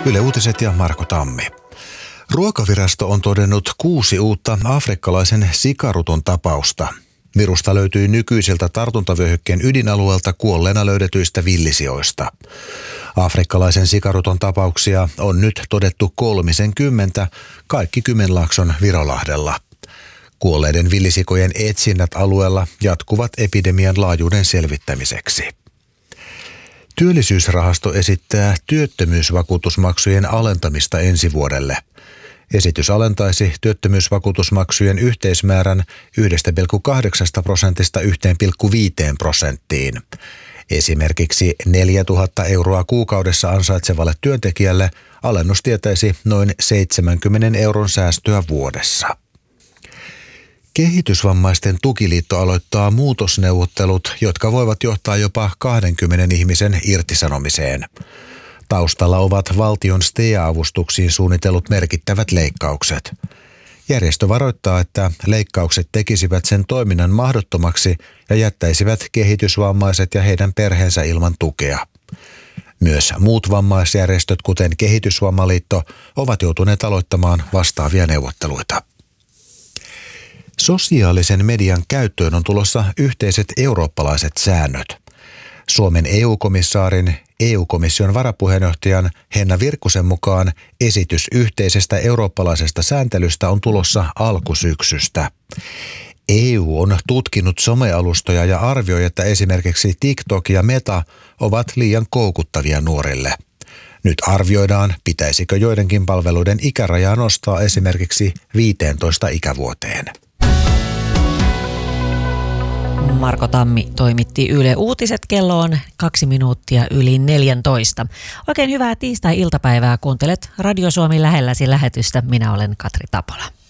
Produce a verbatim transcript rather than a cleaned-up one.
Yle Uutiset ja Marko Tammi. Ruokavirasto on todennut kuusi uutta afrikkalaisen sikaruton tapausta. Virusta löytyi nykyiseltä tartuntavyöhykkeen ydinalueelta kuolleena löydetyistä villisijoista. Afrikkalaisen sikaruton tapauksia on nyt todettu kolmisenkymmentä, kaikki Kymenlaakson Virolahdella. Kuolleiden villisikojen etsinnät alueella jatkuvat epidemian laajuuden selvittämiseksi. Työllisyysrahasto esittää työttömyysvakuutusmaksujen alentamista ensi vuodelle. Esitys alentaisi työttömyysvakuutusmaksujen yhteismäärän yhdestä pilkku kahdeksasta prosentista yhteen pilkku viiteen prosenttiin. Esimerkiksi neljätuhatta euroa kuukaudessa ansaitsevalle työntekijälle alennus tietäisi noin seitsemänkymmenen euron säästöä vuodessa. Kehitysvammaisten tukiliitto aloittaa muutosneuvottelut, jotka voivat johtaa jopa kahdenkymmenen ihmisen irtisanomiseen. Taustalla ovat valtion S T E A-avustuksiin suunnitellut merkittävät leikkaukset. Järjestö varoittaa, että leikkaukset tekisivät sen toiminnan mahdottomaksi ja jättäisivät kehitysvammaiset ja heidän perheensä ilman tukea. Myös muut vammaisjärjestöt, kuten Kehitysvammaliitto, ovat joutuneet aloittamaan vastaavia neuvotteluita. Sosiaalisen median käyttöön on tulossa yhteiset eurooppalaiset säännöt. Suomen E U-komissaarin, E U-komission varapuheenjohtajan Henna Virkkusen mukaan esitys yhteisestä eurooppalaisesta sääntelystä on tulossa alkusyksystä. E U on tutkinut somealustoja ja arvioi, että esimerkiksi TikTok ja Meta ovat liian koukuttavia nuorille. Nyt arvioidaan, pitäisikö joidenkin palveluiden ikärajaa nostaa esimerkiksi viiteentoista ikävuoteen. Marko Tammi toimitti Yle Uutiset, kello on kaksi minuuttia yli neljäntoista. Oikein hyvää tiistai-iltapäivää, kuuntelet Radio Suomi lähelläsi lähetystä. Minä olen Katri Tapola.